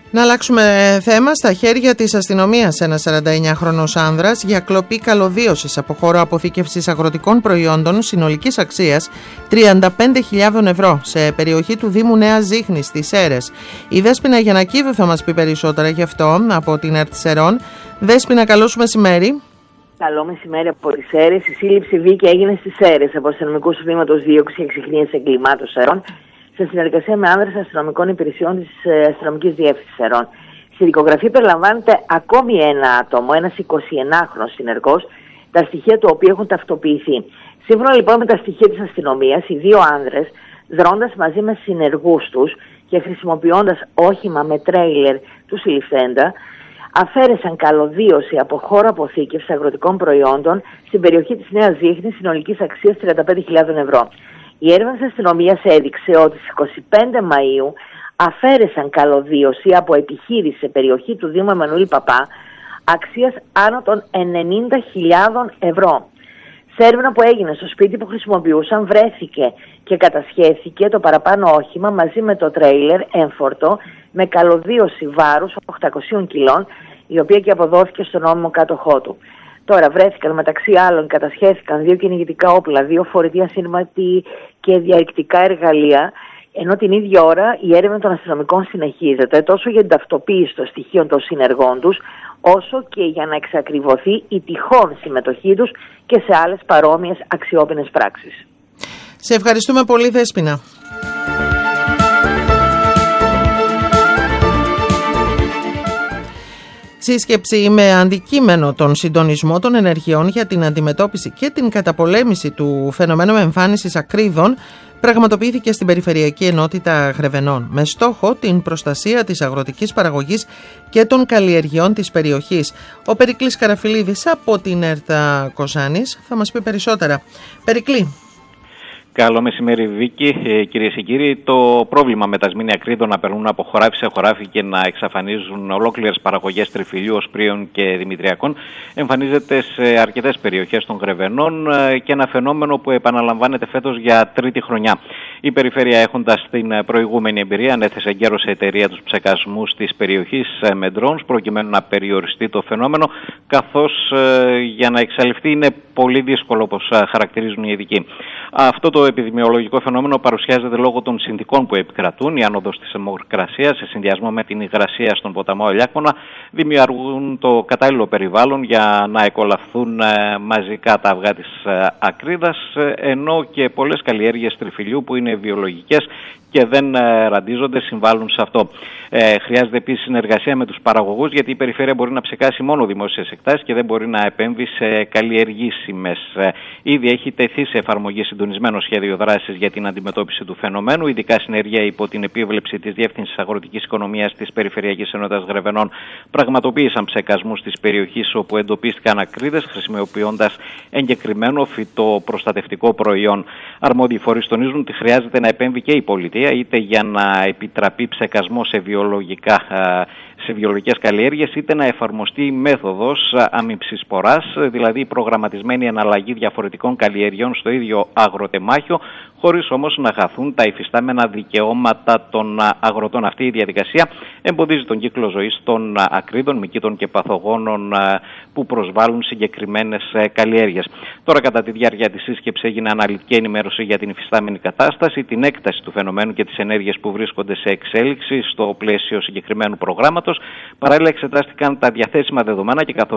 Να αλλάξουμε θέμα. Στα χέρια της αστυνομίας ένας 49χρονος άνδρας για κλοπή καλωδίωσης από χώρο αποθήκευσης αγροτικών προϊόντων συνολικής αξίας 35.000 ευρώ σε περιοχή του Δήμου Νέας Ζήχνης στις Σέρρες. Η Δέσποινα Γιαννακίδου θα μας πει περισσότερα γι' αυτό από την ΕΡΤ Σερών. Δέσποινα, καλώς μεσημέρι. Καλό μεσημέρι από τις Σέρρες. Η σύλληψη Βίκη έγινε στις Σέρρες από αστυνομικούς του Τμήματος Δίωξης Εξυχνίασης Εγκλημάτων Σερών, σε συνεργασία με άνδρες αστυνομικών υπηρεσιών της Αστυνομικής Διεύθυνσης Σερών. Στη δικογραφή περιλαμβάνεται ακόμη ένα άτομο, ένας 29χρονος συνεργός, τα στοιχεία του οποίου έχουν ταυτοποιηθεί. Σύμφωνα λοιπόν με τα στοιχεία της αστυνομίας, οι δύο άνδρες, δρώντας μαζί με συνεργούς τους και χρησιμοποιώντας όχημα με τρέιλερ του συλληφθέντα, αφαίρεσαν καλωδίωση από χώρο αποθήκευσης αγροτικών προϊόντων στην περιοχή της Νέας Ζήχνης συνολικής αξίας 35.000 ευρώ. Η έρευνα της αστυνομίας έδειξε ότι στις 25 Μαΐου αφαίρεσαν καλωδίωση από επιχείρηση σε περιοχή του Δήμου Εμμανουήλ Παπά αξίας άνω των 90.000 ευρώ. Σε έρευνα που έγινε στο σπίτι που χρησιμοποιούσαν βρέθηκε και κατασχέθηκε το παραπάνω όχημα μαζί με το τρέιλερ έμφορτο με καλωδίωση βάρους 800 κιλών, η οποία και αποδόθηκε στον νόμιμο κάτοχό του. Τώρα βρέθηκαν μεταξύ άλλων, κατασχέθηκαν 2 κυνηγητικά όπλα, 2 φορητοί ασύρματοι και διαρρηκτικά εργαλεία, ενώ την ίδια ώρα η έρευνα των αστυνομικών συνεχίζεται τόσο για την ταυτοποίηση των στοιχείων των συνεργών τους, όσο και για να εξακριβωθεί η τυχόν συμμετοχή τους και σε άλλες παρόμοιες αξιόπινες πράξεις. Σε ευχαριστούμε πολύ, Δέσποινα. Σύσκεψη με αντικείμενο τον συντονισμό των ενεργειών για την αντιμετώπιση και την καταπολέμηση του φαινομένου εμφάνισης ακρίδων πραγματοποιήθηκε στην Περιφερειακή Ενότητα Γρεβενών με στόχο την προστασία της αγροτικής παραγωγής και των καλλιεργειών της περιοχής. Ο Περικλής Καραφιλίδης από την ΕΡΤ Κοζάνης θα μας πει περισσότερα. Περικλή. Καλό μεσημέρι, Βίκη. Κυρίες και κύριοι, το πρόβλημα με τα σμήνια ακρίδων να περνούν από χωράφι σε χωράφι και να εξαφανίζουν ολόκληρες παραγωγές τριφυλιού, οσπρίων και δημητριακών εμφανίζεται σε αρκετές περιοχές των Γρεβενών και ένα φαινόμενο που επαναλαμβάνεται φέτος για τρίτη χρονιά. Η περιφέρεια, έχοντας την προηγούμενη εμπειρία, ανέθεσε εγκαίρως σε εταιρεία τους ψεκασμούς της περιοχής με drones προκειμένου να περιοριστεί το φαινόμενο, καθώς για να εξαλειφθεί είναι πολύ δύσκολο, όπως χαρακτηρίζουν οι ειδικοί. Αυτό το επιδημιολογικό φαινόμενο παρουσιάζεται λόγω των συνθηκών που επικρατούν. Η άνοδος της θερμοκρασίας σε συνδυασμό με την υγρασία στον ποταμό Ελιάκμονα δημιουργούν το κατάλληλο περιβάλλον για να εκολαφθούν μαζικά τα αυγά της ακρίδας, ενώ και πολλές καλλιέργειες τριφυλιού που είναι βιολογικές και δεν ραντίζονται συμβάλλουν σε αυτό. Χρειάζεται επίσης συνεργασία με τους παραγωγούς, γιατί η περιφέρεια μπορεί να ψεκάσει μόνο δημόσιες εκτάσεις και δεν μπορεί να επέμβει σε καλλιεργήσιμες. Ήδη έχει τεθεί σε εφαρμογή συντονισμένο σχέδιο δράσης για την αντιμετώπιση του φαινομένου. Ειδικά συνεργεία υπό την επίβλεψη της Διεύθυνσης Αγροτικής Οικονομίας της Περιφερειακής Ενότητας Γρεβενών πραγματοποίησαν ψεκασμούς της περιοχής όπου εντοπίστηκαν ακρίδες, χρησιμοποιώντας εγκεκριμένο φυτοπροστατευτικό προϊόν. Αρμόδιοι φορείς τονίζουν ότι χρειάζεται να επέμβει και η πολιτεία, είτε για να επιτραπεί ψεκασμό σε βιολογικές καλλιέργειες, είτε να εφαρμοστεί η μέθοδος αμυψισποράς, δηλαδή προγραμματισμένη εναλλαγή διαφορετικών καλλιεργειών στο ίδιο αγροτεμάχιο, χωρίς όμως να χαθούν τα υφιστάμενα δικαιώματα των αγροτών. Αυτή η διαδικασία εμποδίζει τον κύκλο ζωής των ακρίδων, μυκήτων και παθογόνων που προσβάλλουν συγκεκριμένες καλλιέργειες. Τώρα, κατά τη διάρκεια της σύσκεψης, έγινε αναλυτική ενημέρωση για την υφιστάμενη κατάσταση, την έκταση του φαινομένου και τις ενέργειες που βρίσκονται σε εξέλιξη στο πλαίσιο συγκεκριμένου προγράμματος. Παράλληλα, εξετάστηκαν τα διαθέσιμα δεδομένα και